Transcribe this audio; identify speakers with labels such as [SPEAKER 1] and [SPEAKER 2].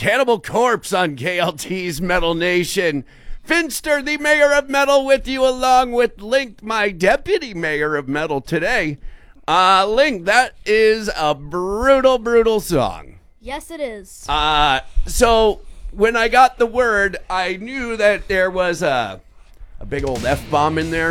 [SPEAKER 1] Cannibal Corpse on KLT's Metal Nation. Finster, the mayor of metal, with you, along with Link, my deputy mayor of metal today. Link, that is a brutal, brutal song.
[SPEAKER 2] Yes, it is.
[SPEAKER 1] So when I got the word, I knew that there was a big old F-bomb in there.